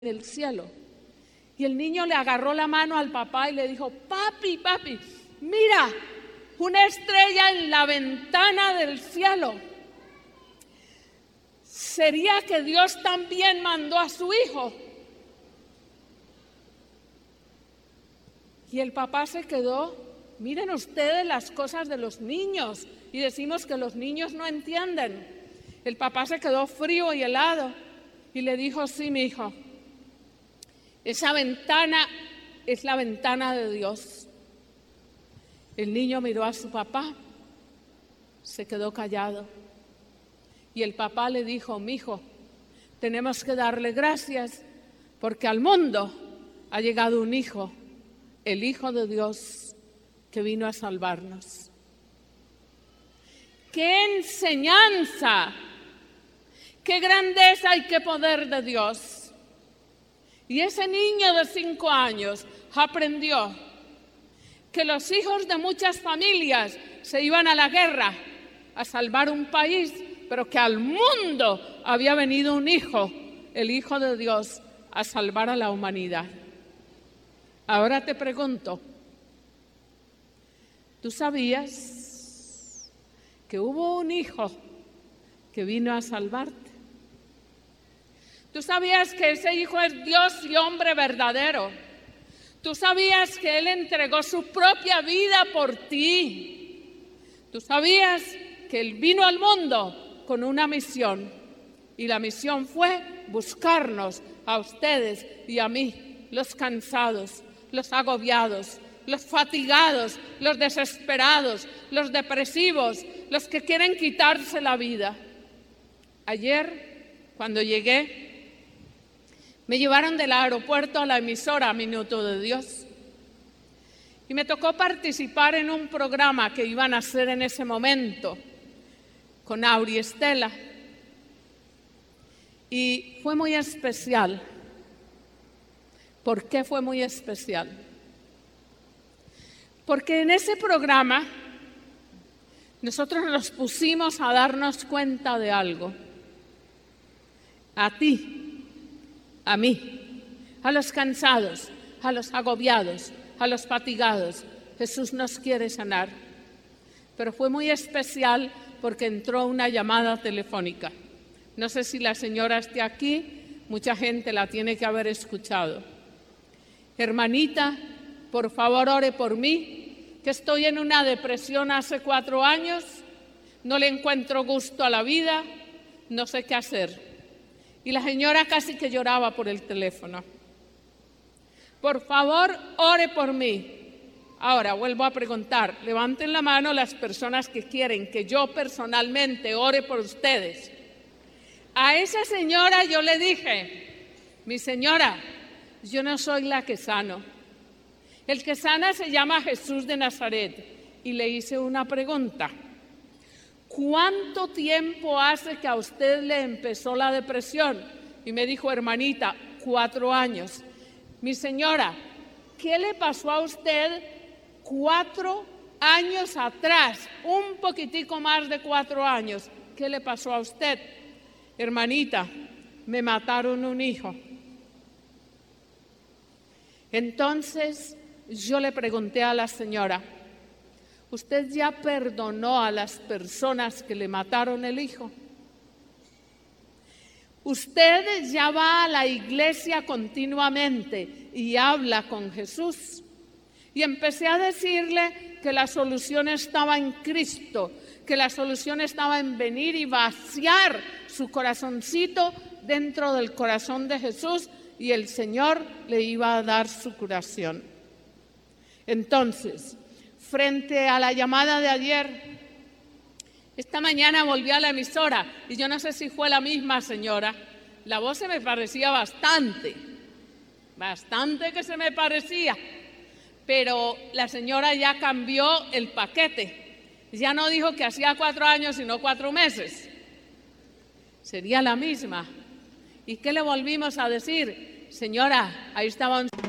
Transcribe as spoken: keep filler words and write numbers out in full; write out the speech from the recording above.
del cielo. Y el niño le agarró la mano al papá y le dijo: papi, papi, mira, una estrella en la ventana del cielo. ¿Sería que Dios también mandó a su hijo? Y el papá se quedó. Miren ustedes las cosas de los niños, y decimos que los niños no entienden. El papá se quedó frío y helado y le dijo: sí, mi hijo, esa ventana es la ventana de Dios. El niño miró a su papá, se quedó callado, y el papá le dijo: mi hijo, tenemos que darle gracias porque al mundo ha llegado un hijo, el Hijo de Dios, que vino a salvarnos. ¡Qué enseñanza! ¡Qué grandeza y qué poder de Dios! Y ese niño de cinco años aprendió que los hijos de muchas familias se iban a la guerra a salvar un país, pero que al mundo había venido un hijo, el Hijo de Dios, a salvar a la humanidad. Ahora te pregunto, ¿tú sabías que hubo un hijo que vino a salvarte? ¿Tú sabías que ese hijo es Dios y hombre verdadero? ¿Tú sabías que Él entregó su propia vida por ti? ¿Tú sabías que Él vino al mundo con una misión? Y la misión fue buscarnos a ustedes y a mí, los cansados, los agobiados, los fatigados, los desesperados, los depresivos, los que quieren quitarse la vida. Ayer, cuando llegué, me llevaron del aeropuerto a la emisora Minuto de Dios y me tocó participar en un programa que iban a hacer en ese momento con Auri Estela, y fue muy especial. ¿Por qué fue muy especial? Porque en ese programa nosotros nos pusimos a darnos cuenta de algo. A ti, a mí, a los cansados, a los agobiados, a los fatigados, Jesús nos quiere sanar. Pero fue muy especial porque entró una llamada telefónica. No sé si la señora esté aquí, mucha gente la tiene que haber escuchado. Hermanita, por favor ore por mí, que estoy en una depresión hace cuatro años, no le encuentro gusto a la vida, no sé qué hacer. Y la señora casi que lloraba por el teléfono. Por favor, ore por mí. Ahora, vuelvo a preguntar, levanten la mano las personas que quieren que yo personalmente ore por ustedes. A esa señora yo le dije: mi señora, yo no soy la que sano. El que sana se llama Jesús de Nazaret. Y le hice una pregunta: ¿cuánto tiempo hace que a usted le empezó la depresión? Y me dijo: hermanita, cuatro años. Mi señora, ¿qué le pasó a usted cuatro años atrás? Un poquitico más de cuatro años. ¿Qué le pasó a usted? Hermanita, me mataron un hijo. Entonces yo le pregunté a la señora: ¿usted ya perdonó a las personas que le mataron el hijo? ¿Usted ya va a la iglesia continuamente y habla con Jesús? Y empecé a decirle que la solución estaba en Cristo, que la solución estaba en venir y vaciar su corazoncito dentro del corazón de Jesús, y el Señor le iba a dar su curación. Entonces, frente a la llamada de ayer, esta mañana volví a la emisora y yo no sé si fue la misma señora. La voz se me parecía bastante, bastante que se me parecía, pero la señora ya cambió el paquete. Ya no dijo que hacía cuatro años, sino cuatro meses. Sería la misma. ¿Y qué le volvimos a decir? Señora, ahí estaban